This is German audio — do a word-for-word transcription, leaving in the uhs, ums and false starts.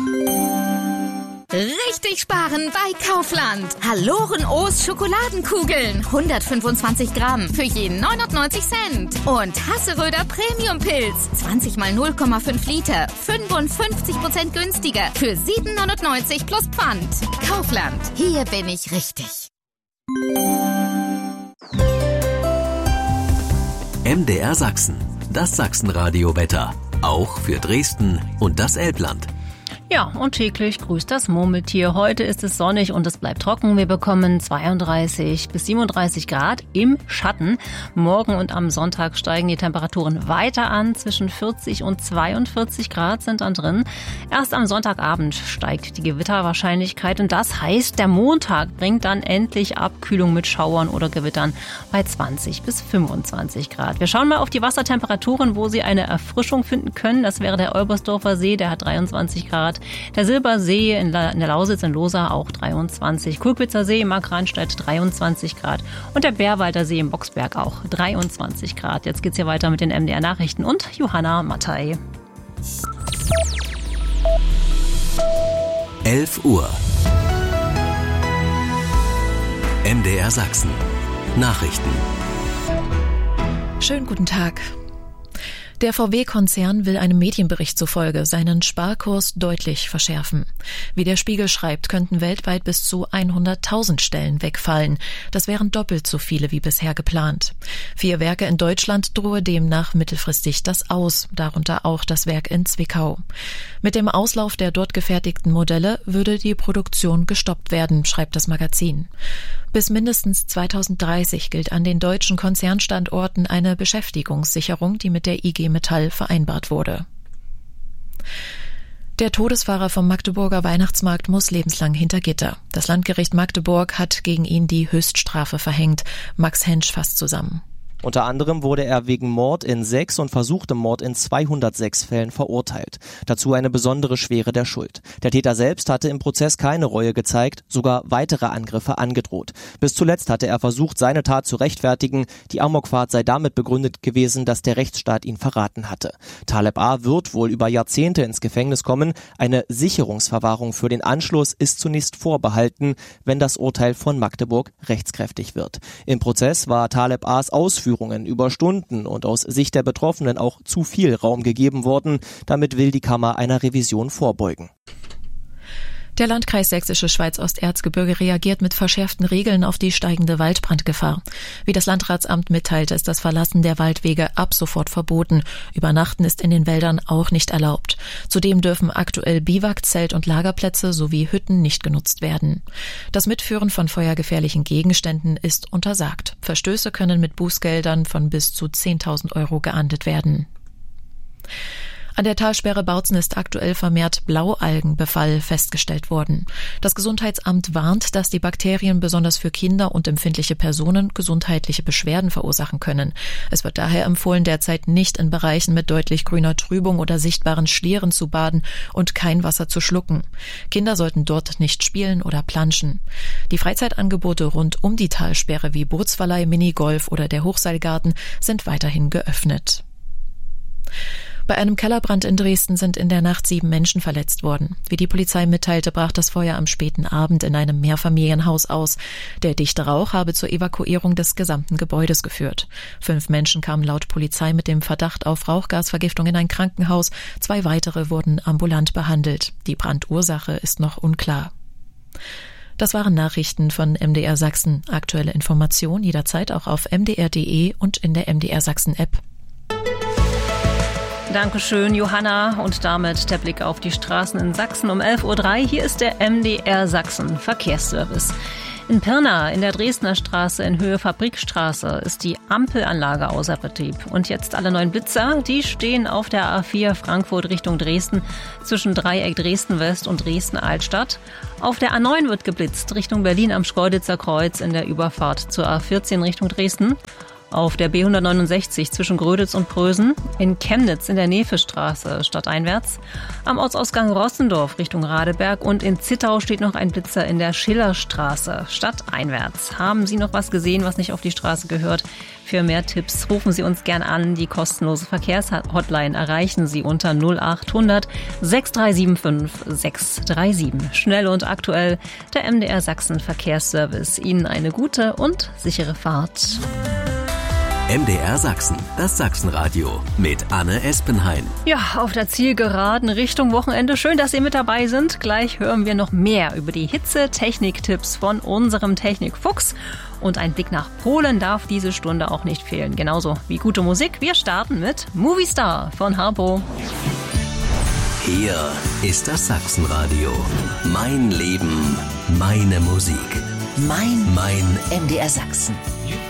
Richtig sparen bei Kaufland. Haloren O's Schokoladenkugeln. hundertfünfundzwanzig Gramm für je neunundneunzig Cent. Und Hasseröder Premium Pilz. zwanzig mal null Komma fünf Liter. fünfundfünfzig Prozent günstiger. Für sieben neunundneunzig plus Pfand. Kaufland. Hier bin ich richtig. M D R Sachsen. Das Sachsenradio-Wetter. Auch für Dresden und das Elbland. Ja, und täglich grüßt das Murmeltier. Heute ist es sonnig und es bleibt trocken. Wir bekommen zweiunddreißig bis siebenunddreißig Grad im Schatten. Morgen und am Sonntag steigen die Temperaturen weiter an. Zwischen vierzig und zweiundvierzig Grad sind dann drin. Erst am Sonntagabend steigt die Gewitterwahrscheinlichkeit. Und das heißt, der Montag bringt dann endlich Abkühlung mit Schauern oder Gewittern bei zwanzig bis fünfundzwanzig Grad. Wir schauen mal auf die Wassertemperaturen, wo Sie eine Erfrischung finden können. Das wäre der Olbersdorfer See, der hat dreiundzwanzig Grad. Der Silbersee in der Lausitz in Losa auch dreiundzwanzig. Kulkwitzer See in Markranstädt dreiundzwanzig Grad. Und der Bärwalder See in Boxberg auch dreiundzwanzig Grad. Jetzt geht's hier weiter mit den M D R Nachrichten und Johanna Mattei. elf Uhr. M D R Sachsen. Nachrichten. Schönen guten Tag. Der V W-Konzern will einem Medienbericht zufolge seinen Sparkurs deutlich verschärfen. Wie der Spiegel schreibt, könnten weltweit bis zu hunderttausend Stellen wegfallen. Das wären doppelt so viele wie bisher geplant. Vier Werke in Deutschland drohe demnach mittelfristig das Aus, darunter auch das Werk in Zwickau. Mit dem Auslauf der dort gefertigten Modelle würde die Produktion gestoppt werden, schreibt das Magazin. Bis mindestens zweitausenddreißig gilt an den deutschen Konzernstandorten eine Beschäftigungssicherung, die mit der I G Metall vereinbart wurde. Der Todesfahrer vom Magdeburger Weihnachtsmarkt muss lebenslang hinter Gitter. Das Landgericht Magdeburg hat gegen ihn die Höchststrafe verhängt. Max Hensch fasst zusammen. Unter anderem wurde er wegen Mord in sechs und versuchtem Mord in zweihundertsechs Fällen verurteilt. Dazu eine besondere Schwere der Schuld. Der Täter selbst hatte im Prozess keine Reue gezeigt, sogar weitere Angriffe angedroht. Bis zuletzt hatte er versucht, seine Tat zu rechtfertigen. Die Amokfahrt sei damit begründet gewesen, dass der Rechtsstaat ihn verraten hatte. Taleb A. wird wohl über Jahrzehnte ins Gefängnis kommen. Eine Sicherungsverwahrung für den Anschluss ist zunächst vorbehalten, wenn das Urteil von Magdeburg rechtskräftig wird. Im Prozess war Taleb A.'s Ausführung über Stunden und aus Sicht der Betroffenen auch zu viel Raum gegeben worden. Damit will die Kammer einer Revision vorbeugen. Der Landkreis Sächsische Schweiz-Osterzgebirge reagiert mit verschärften Regeln auf die steigende Waldbrandgefahr. Wie das Landratsamt mitteilte, ist das Verlassen der Waldwege ab sofort verboten. Übernachten ist in den Wäldern auch nicht erlaubt. Zudem dürfen aktuell Biwak-, Zelt- und Lagerplätze sowie Hütten nicht genutzt werden. Das Mitführen von feuergefährlichen Gegenständen ist untersagt. Verstöße können mit Bußgeldern von bis zu zehntausend Euro geahndet werden. An der Talsperre Bautzen ist aktuell vermehrt Blaualgenbefall festgestellt worden. Das Gesundheitsamt warnt, dass die Bakterien besonders für Kinder und empfindliche Personen gesundheitliche Beschwerden verursachen können. Es wird daher empfohlen, derzeit nicht in Bereichen mit deutlich grüner Trübung oder sichtbaren Schlieren zu baden und kein Wasser zu schlucken. Kinder sollten dort nicht spielen oder planschen. Die Freizeitangebote rund um die Talsperre wie Bootsverleih, Minigolf oder der Hochseilgarten sind weiterhin geöffnet. Bei einem Kellerbrand in Dresden sind in der Nacht sieben Menschen verletzt worden. Wie die Polizei mitteilte, brach das Feuer am späten Abend in einem Mehrfamilienhaus aus. Der dichte Rauch habe zur Evakuierung des gesamten Gebäudes geführt. Fünf Menschen kamen laut Polizei mit dem Verdacht auf Rauchgasvergiftung in ein Krankenhaus. Zwei weitere wurden ambulant behandelt. Die Brandursache ist noch unklar. Das waren Nachrichten von M D R Sachsen. Aktuelle Informationen jederzeit auch auf m d r punkt d e und in der M D R Sachsen App. Dankeschön, Johanna. Und damit der Blick auf die Straßen in Sachsen um elf Uhr drei. Hier ist der M D R Sachsen Verkehrsservice. In Pirna in der Dresdner Straße in Höhe Fabrikstraße ist die Ampelanlage außer Betrieb. Und jetzt alle neuen Blitzer, die stehen auf der A vier Frankfurt Richtung Dresden zwischen Dreieck Dresden-West und Dresden-Altstadt. Auf der A neun wird geblitzt Richtung Berlin am Schkeuditzer Kreuz in der Überfahrt zur A vierzehn Richtung Dresden. Auf der B hundertneunundsechzig zwischen Gröditz und Prösen, in Chemnitz in der Nevestraße stadteinwärts, am Ortsausgang Rossendorf Richtung Radeberg und in Zittau steht noch ein Blitzer in der Schillerstraße stadteinwärts. Haben Sie noch was gesehen, was nicht auf die Straße gehört? Für mehr Tipps rufen Sie uns gern an. Die kostenlose Verkehrshotline erreichen Sie unter null acht hundert sechs drei sieben fünf sechs drei sieben. Schnell und aktuell der M D R Sachsen Verkehrsservice. Ihnen eine gute und sichere Fahrt. M D R Sachsen, das Sachsenradio mit Anne Espenhain. Ja, auf der Zielgeraden Richtung Wochenende. Schön, dass Sie mit dabei sind. Gleich hören wir noch mehr über die Hitze-Technik-Tipps von unserem Technikfuchs. Und ein Blick nach Polen darf diese Stunde auch nicht fehlen. Genauso wie gute Musik. Wir starten mit Movie Star von Harpo. Hier ist das Sachsenradio. Mein Leben, meine Musik. Mein, mein M D R Sachsen.